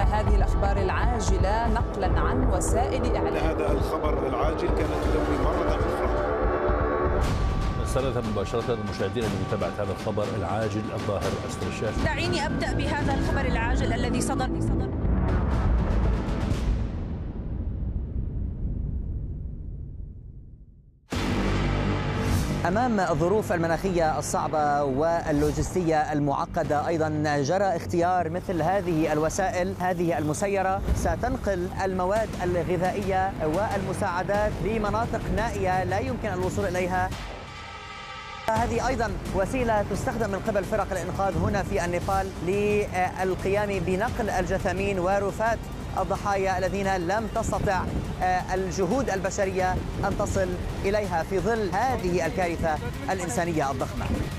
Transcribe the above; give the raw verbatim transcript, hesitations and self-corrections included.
هذه الأخبار العاجلة نقلا عن وسائل إعلام. هذا الخبر العاجل كانت تدوي مرة أخرى. نستمر مباشرة المشاهدين لمتابعة هذا الخبر العاجل الظاهر أسفل الشاشة. دعيني أبدأ بهذا الخبر العاجل الذي صدر صدر أمام الظروف المناخية الصعبة واللوجستية المعقدة أيضا جرى اختيار مثل هذه الوسائل هذه المسيرة ستنقل المواد الغذائية والمساعدات لمناطق نائية لا يمكن الوصول إليها. هذه أيضا وسيلة تستخدم من قبل فرق الإنقاذ هنا في النيبال للقيام بنقل الجثامين ورفات الضحايا الذين لم تستطع الجهود البشرية أن تصل إليها في ظل هذه الكارثة الإنسانية الضخمة.